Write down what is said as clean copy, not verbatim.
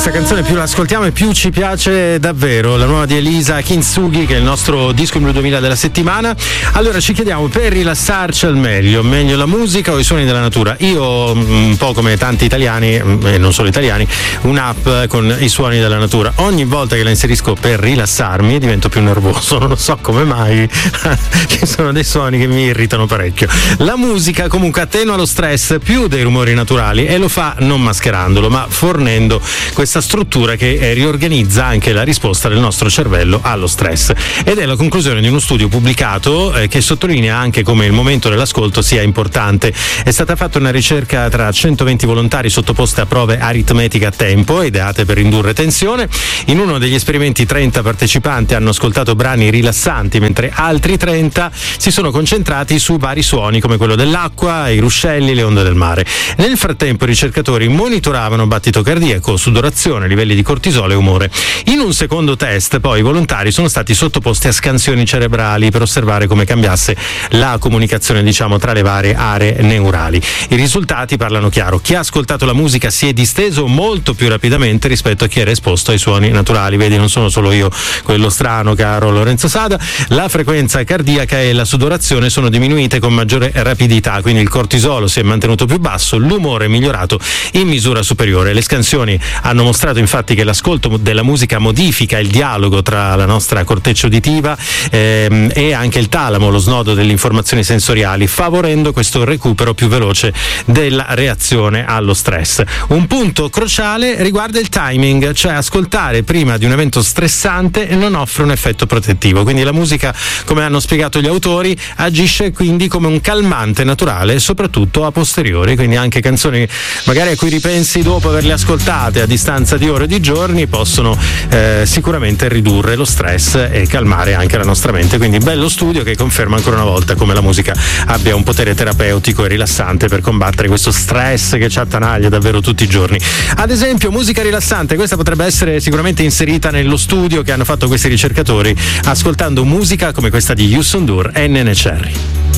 Questa canzone più l'ascoltiamo e più ci piace davvero, la nuova di Elisa Kintsugi, che è il nostro disco in Blu 2000 della settimana. Allora ci chiediamo, per rilassarci al meglio la musica o i suoni della natura? Io, un po' come tanti italiani, e non solo italiani, un'app con i suoni della natura. Ogni volta che la inserisco per rilassarmi divento più nervoso, non so come mai. Ci sono dei suoni che mi irritano parecchio. La musica comunque attenua lo stress più dei rumori naturali e lo fa non mascherandolo, ma fornendo questa struttura che riorganizza anche la risposta del nostro cervello allo stress. Ed è la conclusione di uno studio pubblicato che sottolinea anche come il momento dell'ascolto sia importante. È stata fatta una ricerca tra 120 volontari sottoposti a prove aritmetiche a tempo, ideate per indurre tensione. In uno degli esperimenti 30 partecipanti hanno ascoltato brani rilassanti, mentre altri 30 si sono concentrati su vari suoni come quello dell'acqua, i ruscelli, le onde del mare. Nel frattempo i ricercatori monitoravano battito cardiaco, sudorazione, livelli di cortisolo e umore. In un secondo test poi i volontari sono stati sottoposti a scansioni cerebrali per osservare come cambiasse la comunicazione, tra le varie aree neurali. I risultati parlano chiaro: chi ha ascoltato la musica si è disteso molto più rapidamente rispetto a chi era esposto ai suoni naturali. Vedi, non sono solo io quello strano, caro Lorenzo Sada. La frequenza cardiaca e la sudorazione sono diminuite con maggiore rapidità, quindi il cortisolo si è mantenuto più basso, l'umore è migliorato in misura superiore. Le scansioni hanno mostrato infatti che l'ascolto della musica modifica il dialogo tra la nostra corteccia uditiva e anche il talamo, lo snodo delle informazioni sensoriali, favorendo questo recupero più veloce della reazione allo stress. Un punto cruciale riguarda il timing, cioè ascoltare prima di un evento stressante non offre un effetto protettivo, quindi la musica, come hanno spiegato gli autori, agisce quindi come un calmante naturale, soprattutto a posteriori, quindi anche canzoni magari a cui ripensi dopo averle ascoltate a distanza di ore o di giorni possono sicuramente ridurre lo stress e calmare anche la nostra mente. Quindi bello studio che conferma ancora una volta come la musica abbia un potere terapeutico e rilassante per combattere questo stress che ci attanaglia davvero tutti i giorni. Ad esempio, musica rilassante, questa potrebbe essere sicuramente inserita nello studio che hanno fatto questi ricercatori ascoltando musica come questa di Youssou N'Dour e Nene Cherry.